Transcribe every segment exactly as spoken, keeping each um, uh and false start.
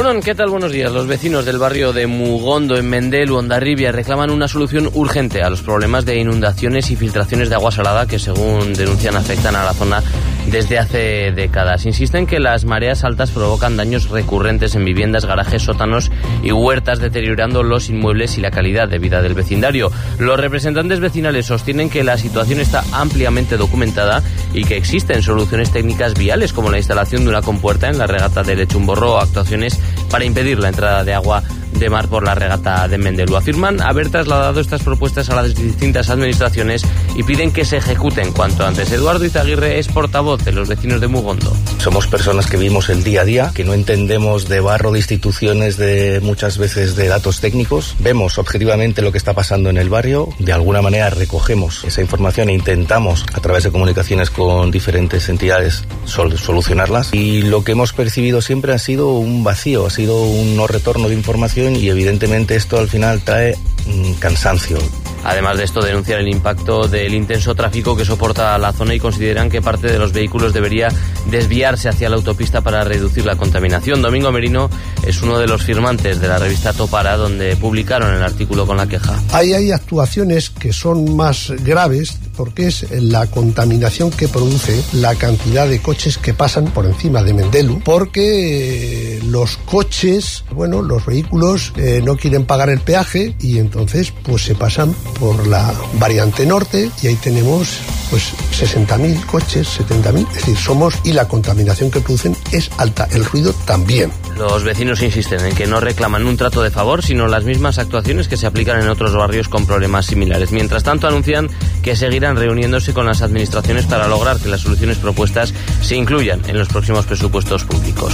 Egunon, ¿qué tal? Buenos días. Los vecinos del barrio de Mugondo, en Mendelu, Hondarribia, reclaman una solución urgente a los problemas de inundaciones y filtraciones de agua salada que, según denuncian, afectan a la zona desde hace décadas. Insisten que las mareas altas provocan daños recurrentes en viviendas, garajes, sótanos y huertas, deteriorando los inmuebles y la calidad de vida del vecindario. Los representantes vecinales sostienen que la situación está ampliamente documentada y que existen soluciones técnicas viales, como la instalación de una compuerta en la regata de Lechumborro o actuaciones para impedir la entrada de agua de mar por la regata de Mendelu. Afirman haber trasladado estas propuestas a las distintas administraciones y piden que se ejecuten cuanto antes. Eduardo Izaguirre es portavoz de los vecinos de Mugondo. Somos personas que vivimos el día a día, que no entendemos de barro, de instituciones, de muchas veces de datos técnicos. Vemos objetivamente lo que está pasando en el barrio, de alguna manera recogemos esa información e intentamos, a través de comunicaciones con diferentes entidades, sol- solucionarlas. Y lo que hemos percibido siempre ha sido un vacío, ha sido un no retorno de información, y evidentemente esto al final trae mmm, cansancio. Además de esto, denuncian el impacto del intenso tráfico que soporta la zona y consideran que parte de los vehículos debería desviarse hacia la autopista para reducir la contaminación. Domingo Merino es uno de los firmantes de la revista Topara, donde publicaron el artículo con la queja. Ahí hay actuaciones que son más graves, porque es la contaminación que produce la cantidad de coches que pasan por encima de Mendelu, porque los coches, bueno, los vehículos eh, no quieren pagar el peaje y entonces pues se pasan por la variante norte y ahí tenemos pues sesenta mil coches, setenta mil, es decir, somos, y la contaminación que producen es alta, el ruido también. Los vecinos insisten en que no reclaman un trato de favor, sino las mismas actuaciones que se aplican en otros barrios con problemas similares. Mientras tanto, anuncian que seguirán reuniéndose con las administraciones para lograr que las soluciones propuestas se incluyan en los próximos presupuestos públicos.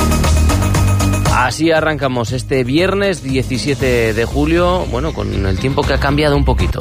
Así arrancamos este viernes diecisiete de julio, bueno, con el tiempo que ha cambiado un poquito.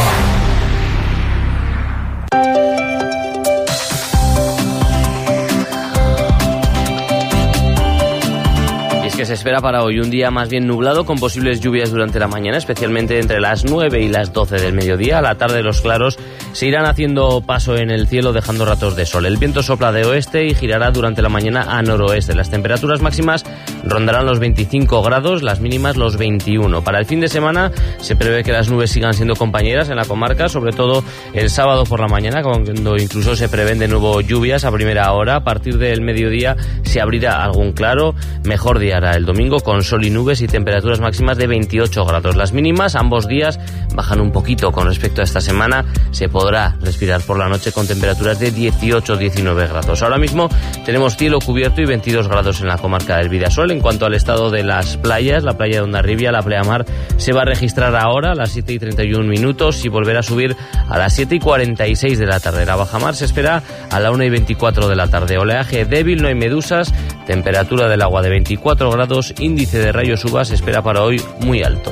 Que se espera para hoy un día más bien nublado, con posibles lluvias durante la mañana, especialmente entre las nueve y las doce del mediodía. A la tarde los claros se irán haciendo paso en el cielo, dejando ratos de sol. El viento sopla de oeste y girará durante la mañana a noroeste. Las temperaturas máximas rondarán los veinticinco grados, las mínimas los veintiuno. Para el fin de semana se prevé que las nubes sigan siendo compañeras en la comarca, sobre todo el sábado por la mañana, cuando incluso se prevén de nuevo lluvias a primera hora. A partir del mediodía se abrirá algún claro, mejor día el domingo con sol y nubes y temperaturas máximas de veintiocho grados. Las mínimas ambos días bajan un poquito con respecto a esta semana. Se podrá respirar por la noche con temperaturas de dieciocho a diecinueve grados. Ahora mismo tenemos cielo cubierto y veintidós grados en la comarca del Bidasoa. En cuanto al estado de las playas, la playa de Hondarribia, la pleamar, se va a registrar ahora a las siete y treinta y un minutos y volverá a subir a las siete y cuarenta y seis de la tarde. La bajamar se espera a la una y veinticuatro de la tarde. Oleaje débil, no hay medusas, temperatura del agua de veinticuatro grados, índice de rayos U V A se espera para hoy muy alto.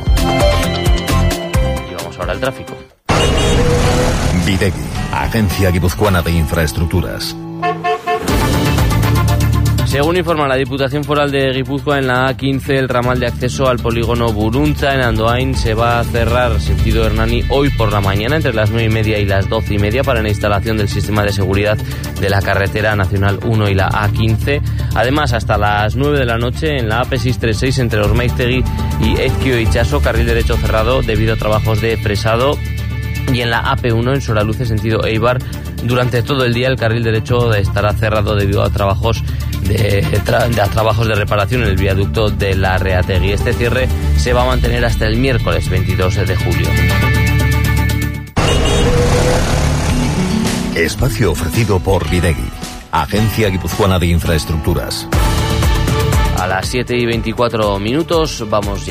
Y vamos ahora al tráfico. Videgui, Agencia Guipuzcoana de Infraestructuras. Según informa la Diputación Foral de Guipúzcoa, en la A quince el ramal de acceso al polígono Burunza en Andoain se va a cerrar sentido Hernani hoy por la mañana entre las nueve y media y las doce y media para la instalación del sistema de seguridad de la carretera nacional uno y la A quince. Además, hasta las nueve de la noche en la A P seiscientos treinta y seis entre Ormaiztegui y Ezkio Itxaso, carril derecho cerrado debido a trabajos de fresado. Y en la A P uno en Soraluce sentido Eibar, durante todo el día el carril derecho estará cerrado debido a trabajos de, tra- de a trabajos de reparación en el viaducto de la Reategui. Este cierre se va a mantener hasta el miércoles veintidós de julio. Espacio ofrecido por Videgui, Agencia Guipuzcoana de Infraestructuras. A las siete y veinticuatro minutos vamos